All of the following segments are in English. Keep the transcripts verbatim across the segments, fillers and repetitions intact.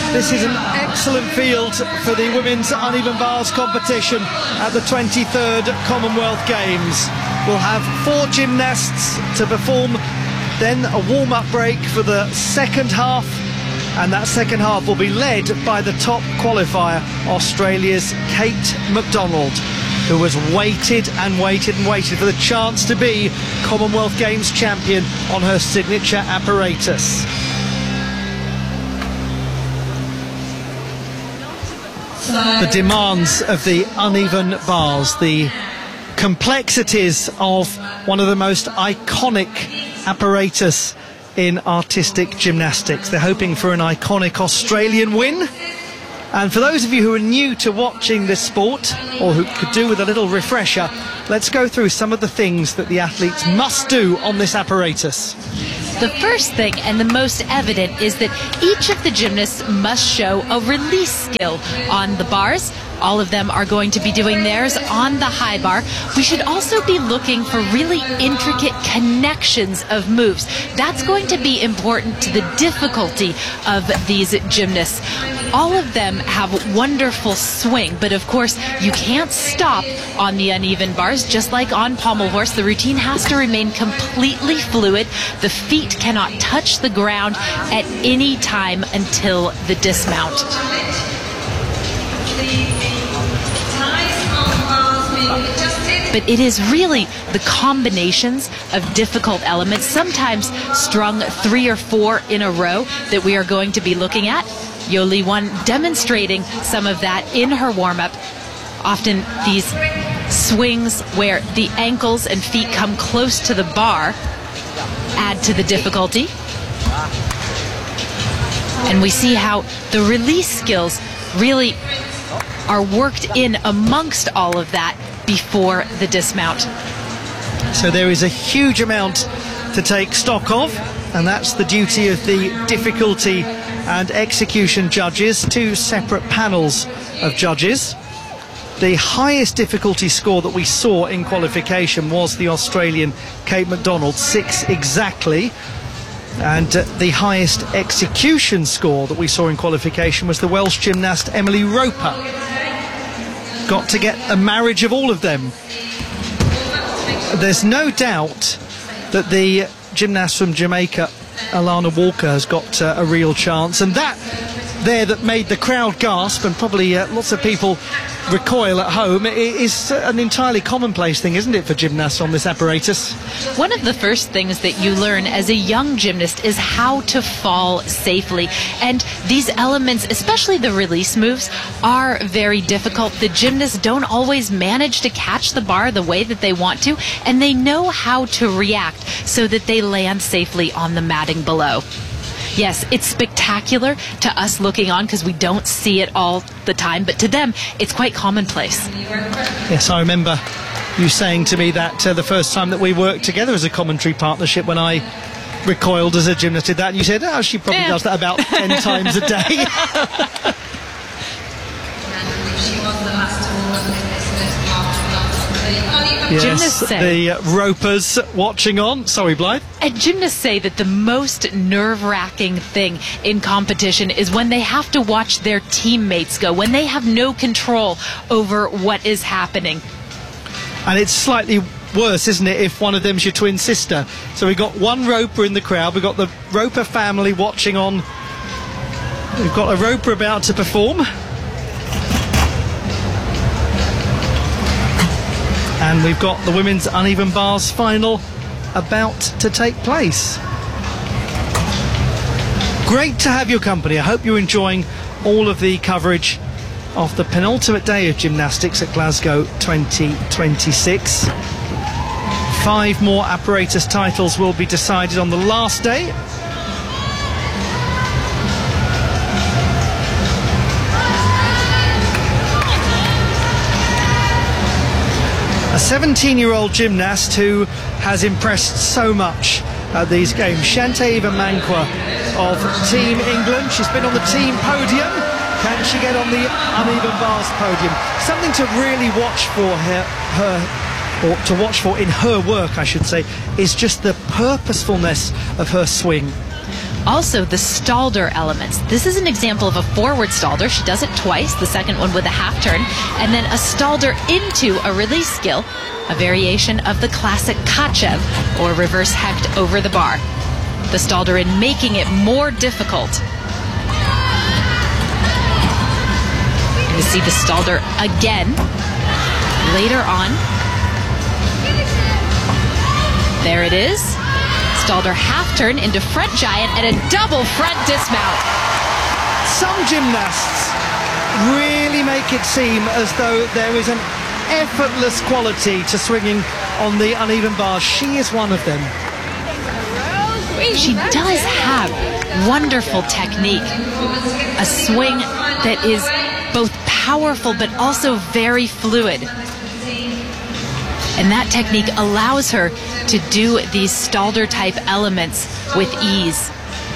This is an excellent field for the women's uneven bars competition at the twenty-third Commonwealth Games. We'll have four gymnasts to perform, then a warm-up break for the second half, and that second half will be led by the top qualifier, Australia's Kate McDonald, who has waited and waited and waited for the chance to be Commonwealth Games champion on her signature apparatus. The demands of the uneven bars, the complexities of one of the most iconic apparatus in artistic gymnastics. They're hoping for an iconic Australian win. And for those of you who are new to watching this sport, or who could do with a little refresher, let's go through some of the things that the athletes must do on this apparatus. The first thing, and the most evident, is that each of the gymnasts must show a release skill on the bars. All of them are going to be doing theirs on the high bar. We should also be looking for really intricate connections of moves. That's going to be important to the difficulty of these gymnasts. All of them have wonderful swing, but of course you can't stop on the uneven bars. Just like on pommel horse, the routine has to remain completely fluid. The feet cannot touch the ground at any time until the dismount. But it is really the combinations of difficult elements, sometimes strung three or four in a row, that we are going to be looking at. Yoli Won demonstrating some of that in her warm-up. Often these swings where the ankles and feet come close to the bar add to the difficulty. And we see how the release skills really are worked in amongst all of that before the dismount. So there is a huge amount to take stock of, and that's the duty of the difficulty and execution judges, two separate panels of judges. The highest difficulty score that we saw in qualification was the Australian Kate McDonald, six exactly. And uh, the highest execution score that we saw in qualification was the Welsh gymnast Emily Roper. Got to get a marriage of all of them. There's no doubt that the gymnast from Jamaica, Alana Walker, has got uh, a real chance, and that there that made the crowd gasp, and probably uh, lots of people recoil at home, it is an entirely commonplace thing, isn't it, for gymnasts on this apparatus? One of the first things that you learn as a young gymnast is how to fall safely, and these elements, especially the release moves, are very difficult. The gymnasts don't always manage to catch the bar the way that they want to, and they know how to react so that they land safely on the matting below. Yes, it's spectacular to us looking on because we don't see it all the time, but to them, it's quite commonplace. Yes, I remember you saying to me that uh, the first time that we worked together as a commentary partnership, when I recoiled as a gymnast did that, and you said, oh, she probably yeah. does that about ten times a day. Yes, the uh, ropers watching on. Sorry, Blythe. And gymnasts say that the most nerve-wracking thing in competition is when they have to watch their teammates go, when they have no control over what is happening. And it's slightly worse, isn't it, if one of them's your twin sister? So we've got one roper in the crowd, we've got the Roper family watching on, we've got a roper about to perform. And we've got the women's uneven bars final about to take place. Great to have your company. I hope you're enjoying all of the coverage of the penultimate day of gymnastics at Glasgow twenty twenty-six. Five more apparatus titles will be decided on the last day. A seventeen-year-old gymnast who has impressed so much at these games, Shante Eva-Manqua of Team England. She's been on the team podium. Can she get on the uneven bars podium? Something to really watch for her, her, or to watch for in her work, I should say, is just the purposefulness of her swing. Also, the Stalder elements. This is an example of a forward Stalder. She does it twice, the second one with a half turn, and then a Stalder into a release skill, a variation of the classic Kachev, or reverse hecht over the bar. The Stalder in making it more difficult. You see the Stalder again later on. There it is. Stalder half turn into front giant and a double front dismount. Some gymnasts really make it seem as though there is an effortless quality to swinging on the uneven bars. She is one of them. She does have wonderful technique. A swing that is both powerful but also very fluid. And that technique allows her to do these Stalder type elements with ease.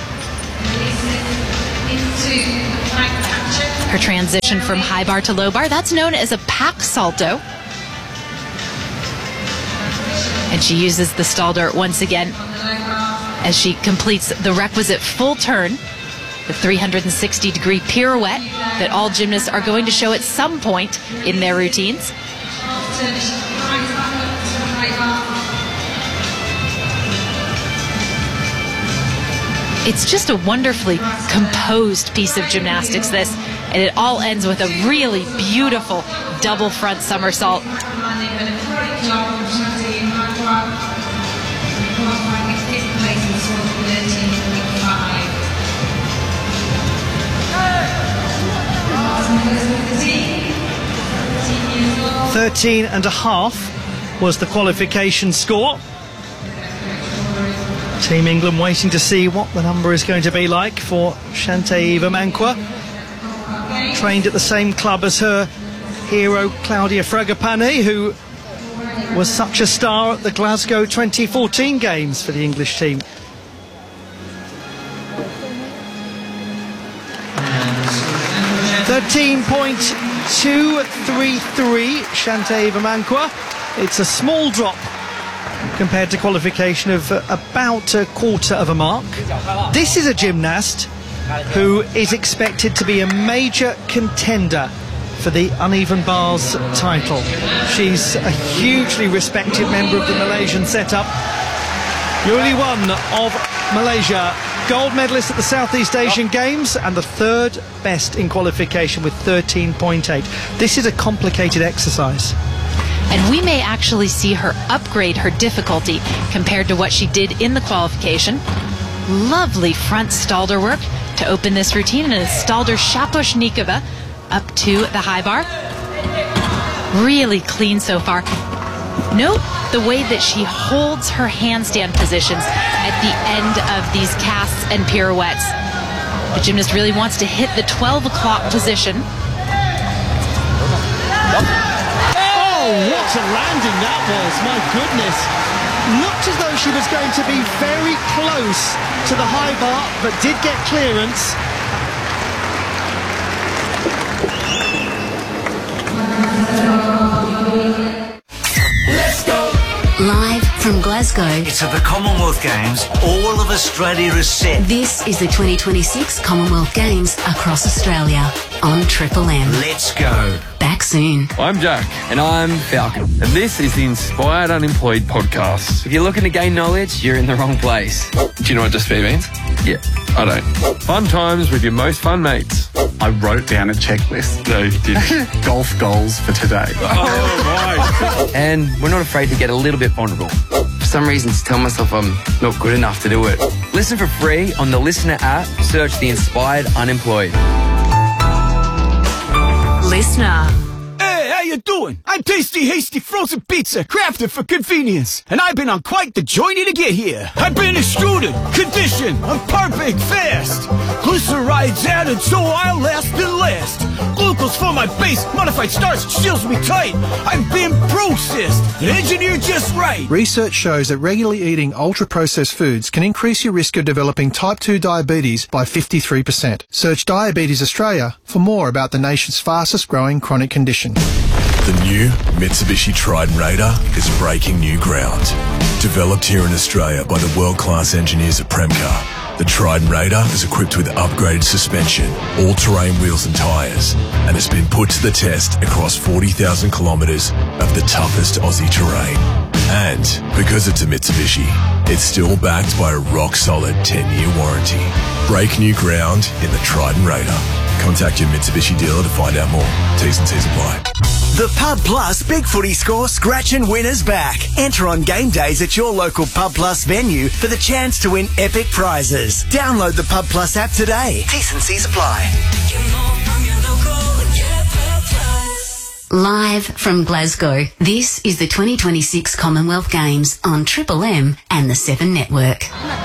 Her transition from high bar to low bar, that's known as a pack salto. And she uses the Stalder once again as she completes the requisite full turn, the three hundred sixty degree pirouette that all gymnasts are going to show at some point in their routines. It's just a wonderfully composed piece of gymnastics, this, and it all ends with a really beautiful double front somersault. Thirteen and a half was the qualification score. Team England waiting to see what the number is going to be like for Shantay Ivamanqua. Trained at the same club as her hero Claudia Fragapane, who was such a star at the Glasgow twenty fourteen games for the English team. thirteen point two three three, Shantay Ivamanqua. It's a small drop compared to qualification of uh, about a quarter of a mark. This is a gymnast who is expected to be a major contender for the uneven bars title. She's a hugely respected member of the Malaysian setup. Yuli Wan of Malaysia, gold medalist at the Southeast Asian Games and the third best in qualification with thirteen point eight. This is a complicated exercise. And we may actually see her upgrade her difficulty compared to what she did in the qualification. Lovely front Stalder work to open this routine, and a Stalder Shaposhnikova up to the high bar. Really clean so far. Note the way that she holds her handstand positions at the end of these casts and pirouettes. The gymnast really wants to hit the twelve o'clock position. Oh, what a landing that was, my goodness. Looked as though she was going to be very close to the high bar, but did get clearance. Let's go! Live from Glasgow. It's at the Commonwealth Games. All of Australia is set. This is the twenty twenty-six Commonwealth Games across Australia on Triple M. Let's go. Back soon. I'm Jack. And I'm Falcon. And this is the Inspired Unemployed podcast. If you're looking to gain knowledge, you're in the wrong place. Do you know what just means? Yeah, I don't. Fun times with your most fun mates. I wrote down a checklist. No, you didn't. Golf goals for today. Oh, right. And we're not afraid to get a little bit vulnerable. For some reasons, tell myself I'm not good enough to do it. Listen for free on the Listener app. Search the Inspired Unemployed. Listener. Hey, how you doing? I'm Tasty Hasty Frozen Pizza, crafted for convenience. And I've been on quite the journey to get here. I've been extruded, conditioned, and perfect fast. Glycerides added so I'll last and last. Glucose for my base, modified starch seals me tight. I've been processed, and engineered just right. Research shows that regularly eating ultra-processed foods can increase your risk of developing type two diabetes by fifty-three percent. Search Diabetes Australia for more about the nation's fastest growing chronic condition. The new Mitsubishi Triton Raider is breaking new ground. Developed here in Australia by the world-class engineers at Premcar. The Trident Raider is equipped with upgraded suspension, all-terrain wheels and tyres, and has been put to the test across forty thousand kilometres of the toughest Aussie terrain. And because it's a Mitsubishi, it's still backed by a rock-solid ten-year warranty. Break new ground in the Trident Raider. Contact your Mitsubishi dealer to find out more. T's and C's apply. The Pub Plus Big Footy Score Scratch and Winner's back. Enter on game days at your local Pub Plus venue for the chance to win epic prizes. Download the Pub Plus app today. T's and C's apply. Live from Glasgow, this is the twenty twenty-six Commonwealth Games on Triple M and the Seven Network.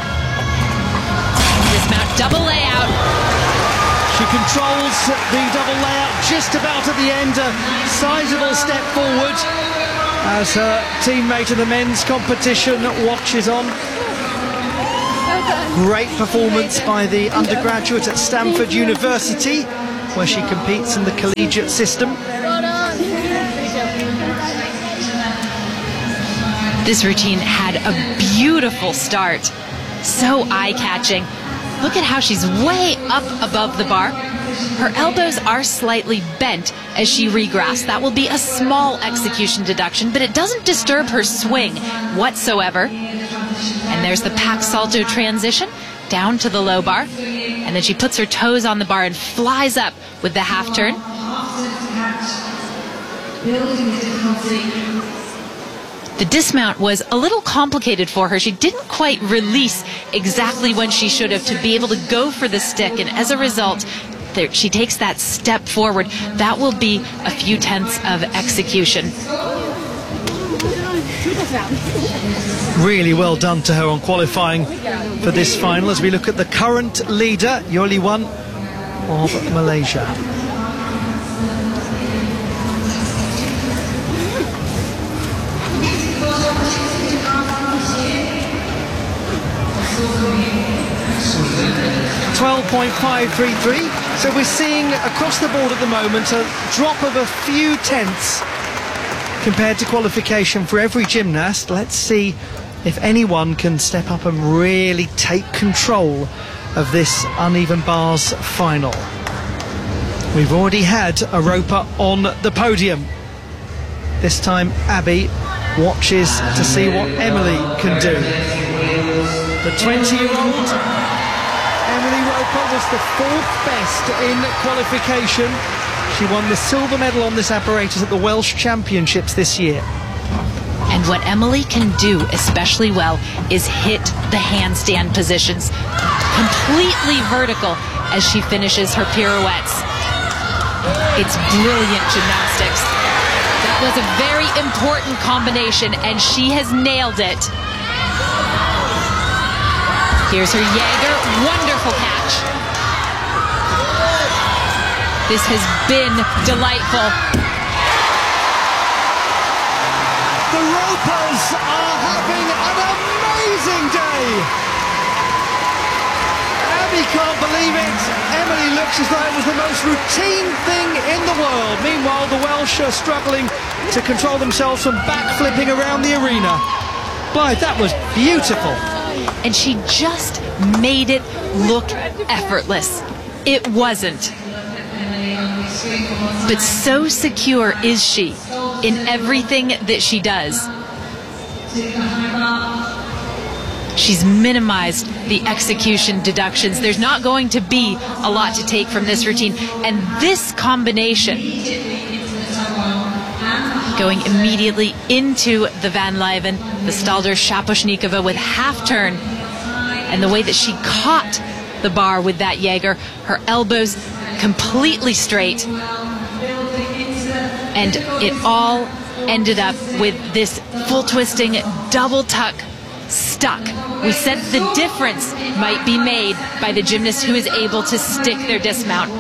Dismount double layout. She controls the double layout just about at the end. A sizable step forward as her teammate in the men's competition watches on. Great performance by the undergraduate at Stanford University, where she competes in the collegiate system. This routine had a beautiful start. So eye-catching. Look at how she's way up above the bar. Her elbows are slightly bent as she regrasps. That will be a small execution deduction, but it doesn't disturb her swing whatsoever. And there's the pack salto transition down to the low bar. And then she puts her toes on the bar and flies up with the half turn. The dismount was a little complicated for her. She didn't quite release exactly when she should have to be able to go for the stick, and as a result, there, she takes that step forward. That will be a few tenths of execution. Really well done to her on qualifying for this final as we look at the current leader, Yoli Wan of Malaysia. twelve point five three three, so we're seeing across the board at the moment a drop of a few tenths compared to qualification for every gymnast. Let's see if anyone can step up and really take control of this uneven bars final. We've already had Aropa on the podium. This time Abby watches to see what Emily can do. The twenty-year-old Emily Roper was the fourth best in qualification. She won the silver medal on this apparatus at the Welsh Championships this year. And what Emily can do especially well is hit the handstand positions completely vertical as she finishes her pirouettes. It's brilliant gymnastics. That was a very important combination, and she has nailed it. Here's her Jaeger, wonderful catch. This has been delightful. The Ropers are having an amazing day. Abby can't believe it. Emily looks as though it was the most routine thing in the world. Meanwhile, the Welsh are struggling to control themselves from backflipping around the arena. Blythe, that was beautiful. And she just made it look effortless. It wasn't. But so secure is she in everything that she does. She's minimized the execution deductions. There's not going to be a lot to take from this routine. And this combination, going immediately into the Van Leeuwen, the Stalder Shaposhnikova with half turn, and the way that she caught the bar with that Jaeger, her elbows completely straight, and it all ended up with this full twisting double tuck stuck. We said the difference might be made by the gymnast who is able to stick their dismount.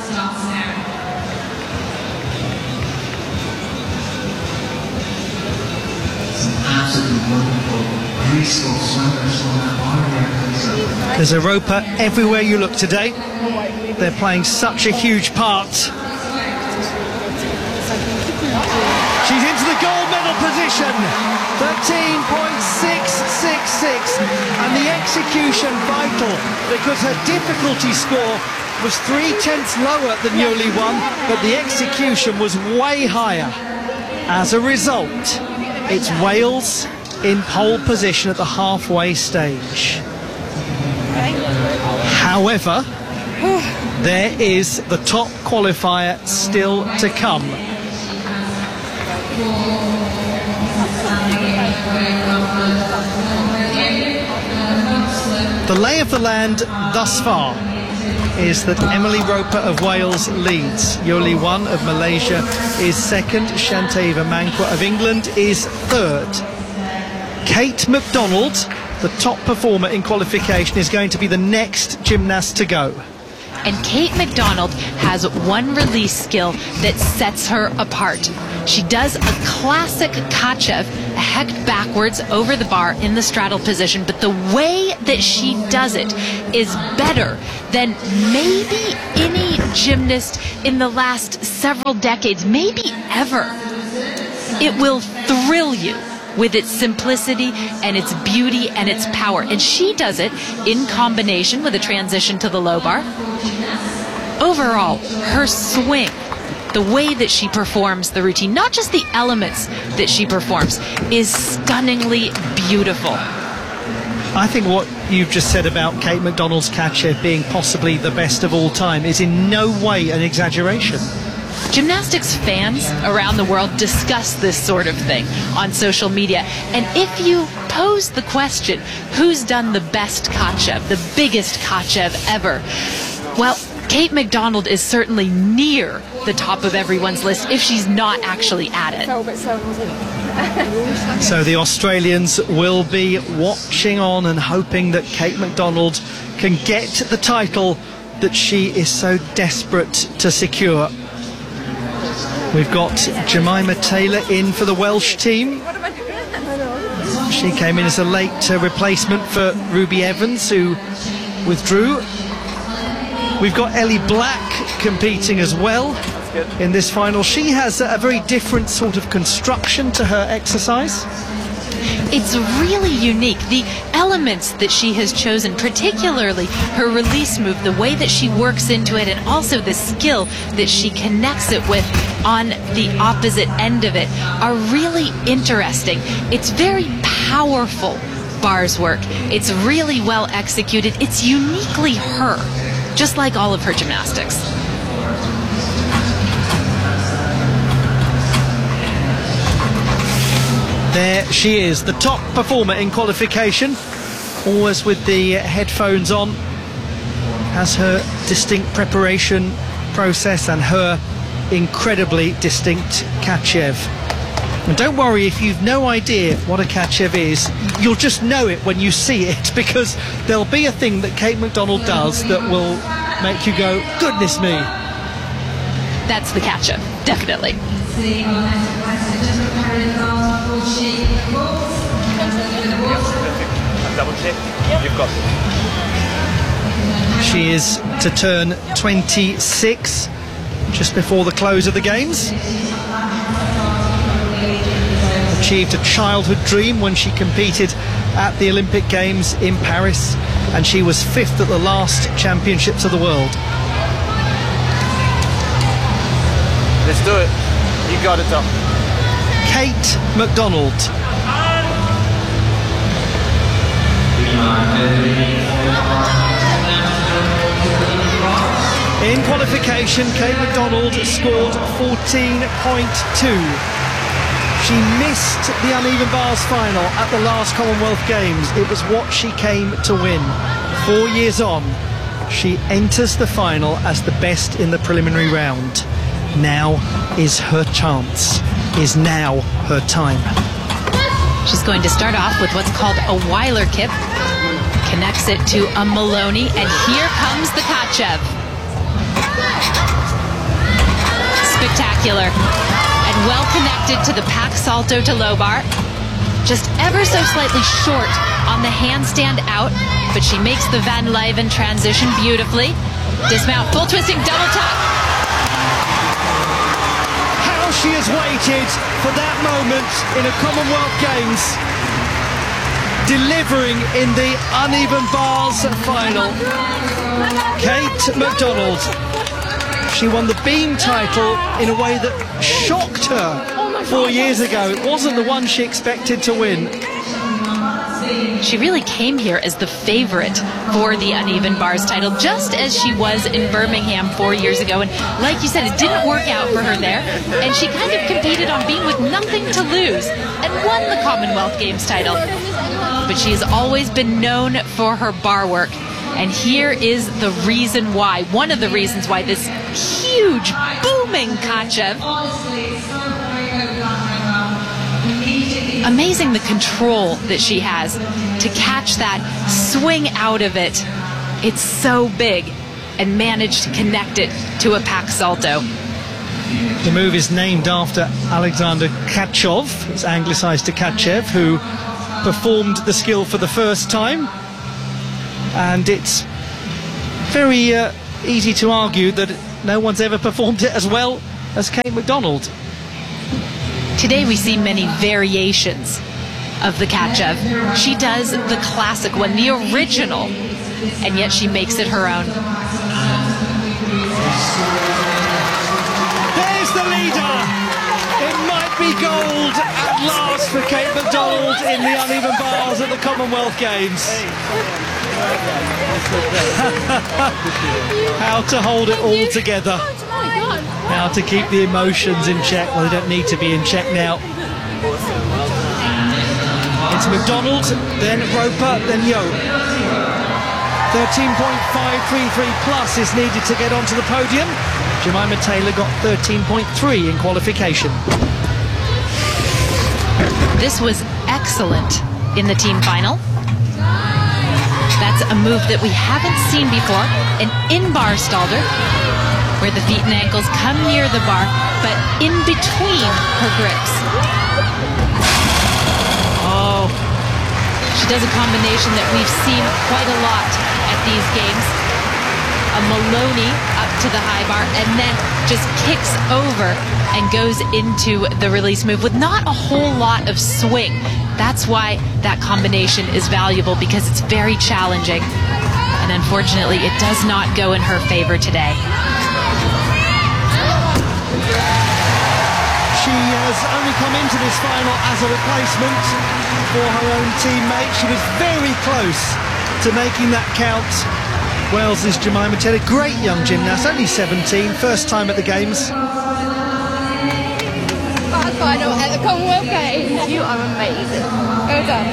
There's a Roper everywhere you look today. They're playing such a huge part. She's into the gold medal position, thirteen point six six six, and the execution vital because her difficulty score was three tenths lower than Yoli one, but the execution was way higher. As a result, it's Wales in pole position at the halfway stage. However, there is the top qualifier still to come. The lay of the land thus far is that Emily Roper of Wales leads. Yoli one of Malaysia is second. Shantava Mankwa of England is third. Kate McDonald, the top performer in qualification, is going to be the next gymnast to go. And Kate McDonald has one release skill that sets her apart. She does a classic Kachev, a hecht backwards over the bar in the straddle position, but the way that she does it is better than maybe any gymnast in the last several decades, maybe ever. It will thrill you with its simplicity and its beauty and its power. And she does it in combination with a transition to the low bar. Overall, her swing, the way that she performs the routine, not just the elements that she performs, is stunningly beautiful. I think what you've just said about Kate McDonald's Kachev being possibly the best of all time is in no way an exaggeration. Gymnastics fans around the world discuss this sort of thing on social media. And if you pose the question, who's done the best Kachev, the biggest Kachev ever? Well, Kate McDonald is certainly near the top of everyone's list if she's not actually at it. So the Australians will be watching on and hoping that Kate McDonald can get the title that she is so desperate to secure. We've got Jemima Taylor in for the Welsh team. She came in as a late uh, replacement for Ruby Evans, who withdrew. We've got Ellie Black competing as well in this final. She has a very different sort of construction to her exercise. It's really unique. The elements that she has chosen, particularly her release move, the way that she works into it, and also the skill that she connects it with on the opposite end of it, are really interesting. It's very powerful bars work. It's really well executed. It's uniquely her, just like all of her gymnastics. There she is, the top performer in qualification, always with the headphones on, has her distinct preparation process and her incredibly distinct Kachev. And don't worry if you've no idea what a Kachev is, you'll just know it when you see it, because there'll be a thing that Kate McDonald does that will make you go, goodness me. That's the Kachev, definitely. She is to turn twenty-six just before the close of the games. Achieved a childhood dream when she competed at the Olympic Games in Paris, and she was fifth at the last Championships of the World. Let's do it. You got it, Tom. Kate McDonald. In qualification, Kate McDonald scored fourteen point two. She missed the uneven bars final at the last Commonwealth Games. It was what she came to win. Four years on, she enters the final as the best in the preliminary round. Now is her chance. Is now her time. She's going to start off with what's called a Weiler kip. Connects it to a Maloney, and here comes the Kachev. Spectacular. And well connected to the pack salto to low bar. Just ever so slightly short on the handstand out, but she makes the Van Leeuwen transition beautifully. Dismount, full twisting double tuck. How she has waited for that moment in a Commonwealth Games, delivering in the uneven bars final. Kate McDonald. She won the beam title in a way that shocked her four years ago. It wasn't the one she expected to win. She really came here as the favorite for the uneven bars title, just as she was in Birmingham four years ago. And like you said, it didn't work out for her there. And she kind of competed on beam with nothing to lose and won the Commonwealth Games title. But she has always been known for her bar work. And here is the reason why, one of the reasons why this huge, booming Tkachev. Amazing the control that she has to catch that, swing out of it. It's so big, and manage to connect it to a pack salto. The move is named after Alexander Tkachov. It's anglicised to Tkachev, who performed the skill for the first time. And it's very uh, easy to argue that no one's ever performed it as well as Kate McDonald. Today we see many variations of the Tkachev. She does the classic one, the original, and yet she makes it her own. There's the leader! It might be gold at last for Kate McDonald in the uneven bars at the Commonwealth Games. How to hold it all together. How to keep the emotions in check. Well, they don't need to be in check now. It's McDonald, then Roper, then Yo. thirteen point five three three plus is needed to get onto the podium. Jemima Taylor got thirteen point three in qualification. This was excellent in the team final. That's a move that we haven't seen before, an in-bar stalder, where the feet and ankles come near the bar, but in between her grips. Oh, she does a combination that we've seen quite a lot at these games. A Maloney up to the high bar and then just kicks over and goes into the release move with not a whole lot of swing. That's why that combination is valuable, because it's very challenging. And unfortunately, it does not go in her favor today. She has only come into this final as a replacement for her own teammate. She was very close to making that count. Wales's Jemima Taylor, great young gymnast, only seventeen, first time at the Games. Final at the Commonwealth Games. You are amazing. Well done.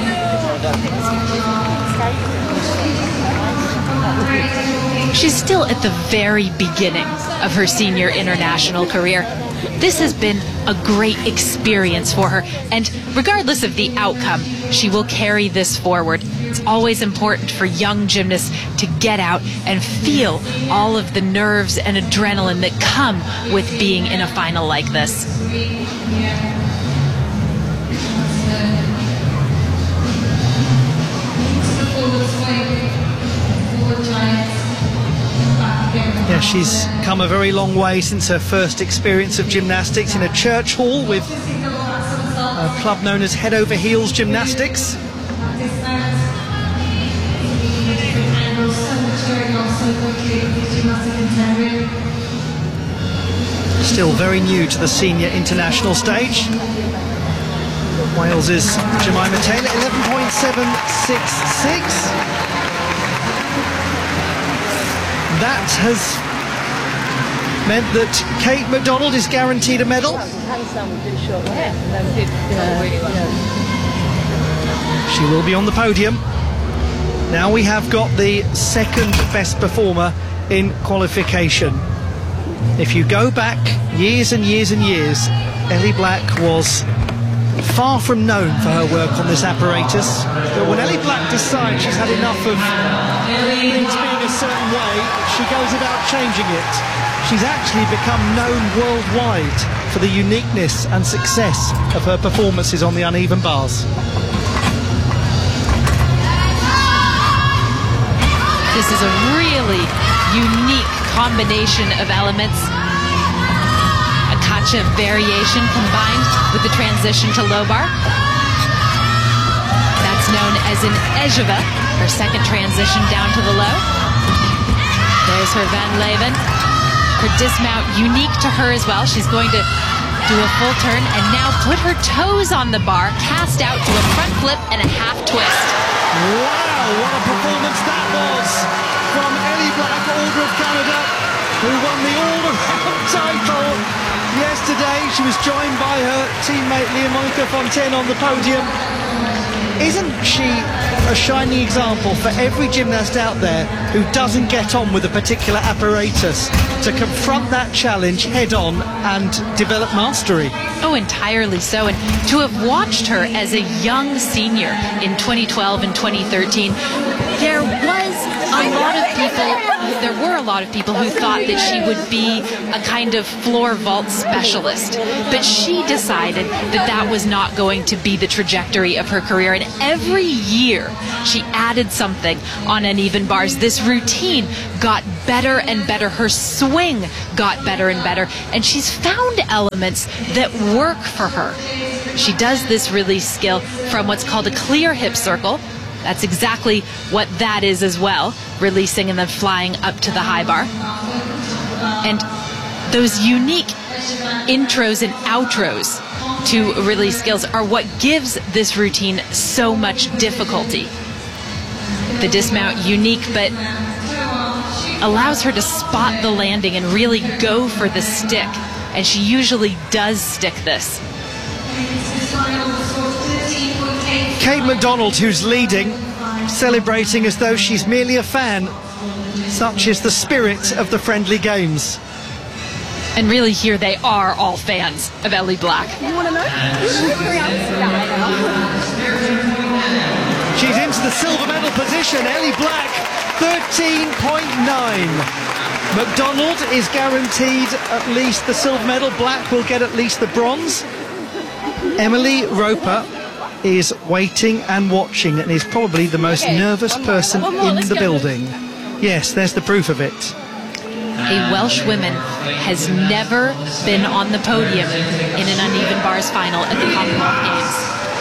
She's still at the very beginning of her senior international career. This has been a great experience for her, and regardless of the outcome, she will carry this forward. It's always important for young gymnasts to get out and feel all of the nerves and adrenaline that come with being in a final like this. Yeah, she's come a very long way since her first experience of gymnastics in a church hall with a club known as Head Over Heels Gymnastics. Still very new to the senior international stage. Wales's Jemima Taylor, eleven point seven six six. That has meant that Kate McDonald is guaranteed a medal. She will be on the podium. Now we have got the second best performer in qualification. If you go back years and years and years, Ellie Black was far from known for her work on this apparatus. But when Ellie Black decides she's had enough of things being a certain way, she goes about changing it. She's actually become known worldwide for the uniqueness and success of her performances on the uneven bars. This is a really unique combination of elements. A Katja variation combined with the transition to low bar. That's known as an Ejeva, her second transition down to the low. There's her Van Leven. Her dismount unique to her as well. She's going to do a full turn and now put her toes on the bar, cast out to a front flip and a half twist. Wow, what a performance that was from Ellie Black, Order of Canada, who won the all-around title yesterday. She was joined by her teammate Leah-Monica Fontaine on the podium. Isn't she a shining example for every gymnast out there who doesn't get on with a particular apparatus to confront that challenge head on and develop mastery? Oh, entirely so. And to have watched her as a young senior in twenty twelve and twenty thirteen, there was a lot of people, there were a lot of people who thought that she would be a kind of floor vault specialist. But she decided that that was not going to be the trajectory of her career. And every year she added something on uneven bars. This routine got better and better. Her swing got better and better. And she's found elements that work for her. She does this release skill from what's called a clear hip circle. That's exactly what that is as well, releasing and then flying up to the high bar. And those unique intros and outros to release skills are what gives this routine so much difficulty. The dismount unique, but allows her to spot the landing and really go for the stick. And she usually does stick this. Kate McDonald, who's leading, celebrating as though she's merely a fan. Such is the spirit of the friendly games. And really here they are all fans of Ellie Black. You want to know? She's into the silver medal position. Ellie Black, thirteen point nine. McDonald is guaranteed at least the silver medal. Black will get at least the bronze. Emily Roper is waiting and watching and is probably the most Okay, nervous one more, person one more, in let's the go. building. Yes, there's the proof of it. A Welsh woman has never been on the podium in an uneven bars final at the Commonwealth Games.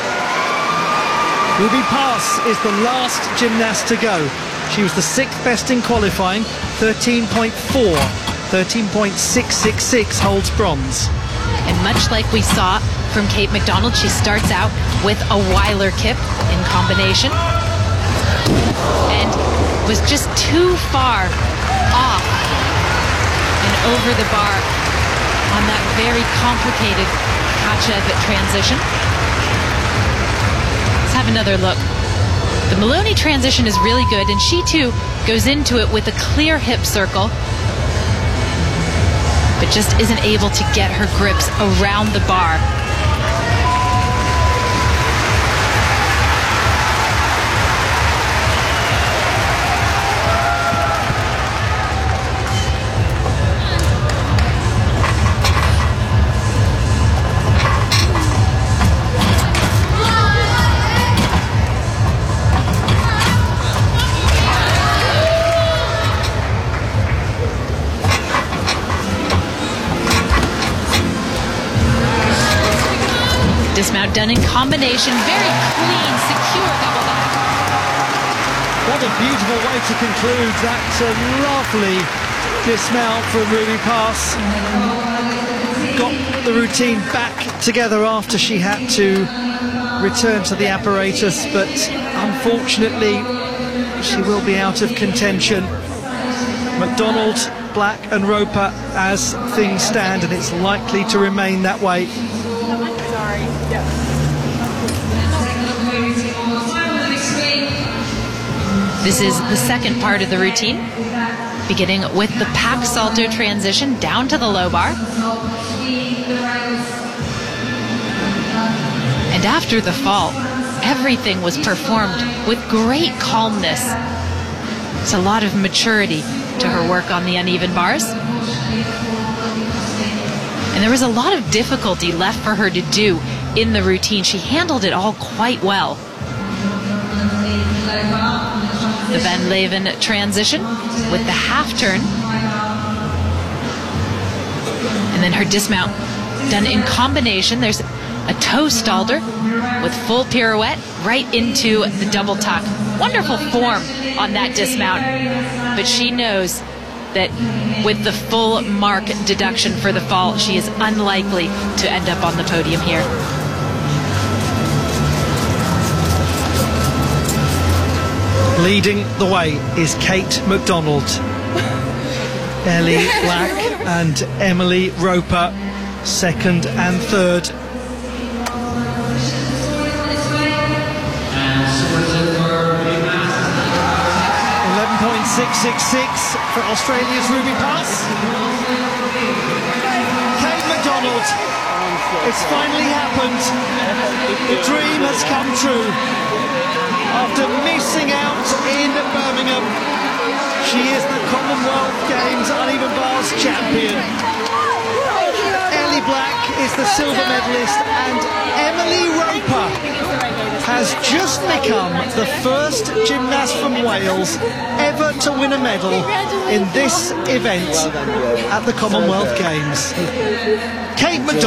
Ruby Pass is the last gymnast to go. She was the sixth best in qualifying, thirteen point four. thirteen point six six six holds bronze. And much like we saw from Kate McDonald, she starts out with a Weiler kip in combination and was just too far off and over the bar on that very complicated Katja transition. Let's have another look. The Maloney transition is really good, and she too goes into it with a clear hip circle, but just isn't able to get her grips around the bar. Dismount done in combination, very clean, secure double back. What a beautiful way to conclude that uh, lovely dismount from Ruby Pass. Got the routine back together after she had to return to the apparatus, but unfortunately she will be out of contention. McDonald, Black and Roper as things stand, and it's likely to remain that way. This is the second part of the routine, beginning with the pack salto transition down to the low bar. And after the fall, everything was performed with great calmness. It's a lot of maturity to her work on the uneven bars. And there was a lot of difficulty left for her to do in the routine. She handled it all quite well. The Van Leven transition with the half turn. And then her dismount done in combination. There's a toe stalder with full pirouette right into the double tuck. Wonderful form on that dismount. But she knows that with the full mark deduction for the fall, she is unlikely to end up on the podium here. Leading the way is Kate McDonald. Ellie Black and Emily Roper, second and third. eleven point six six six for Australia's Ruby Pass. Kate McDonald, it's finally happened. The dream has come true. After missing out in Birmingham, she is the Commonwealth Games uneven bars champion. Ellie Black is the silver medalist, and Emily Roper has just become the first gymnast from Wales ever to win a medal in this event at the Commonwealth Games. Kate McDonald.